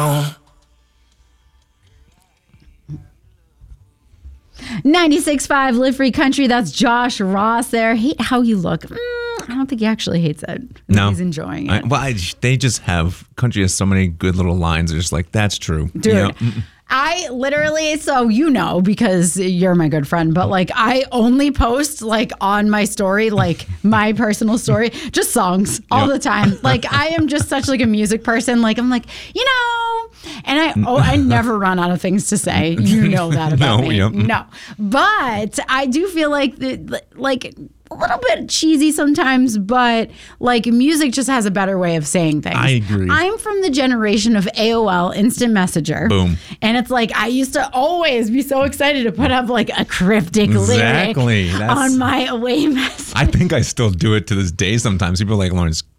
96.5 Live Free Country. That's Josh Ross there. Hate how you look. I don't think he actually hates it. No. He's enjoying it. They just have, country has so many good little lines. They're just like, that's true. Dude, I literally, so you know, because you're my good friend, but like I only post like on my story, like my personal story, just songs all the time. Like I am just such like a music person. Like I'm like, and I never run out of things to say. You know that about me. No, but I do feel like a little bit cheesy sometimes, but like music just has a better way of saying things. I agree. I'm from the generation of AOL Instant Messenger. Boom. And it's like I used to always be so excited to put up like a cryptic lyric on my away message. I think I still do it to this day sometimes. People are like, Lawrence,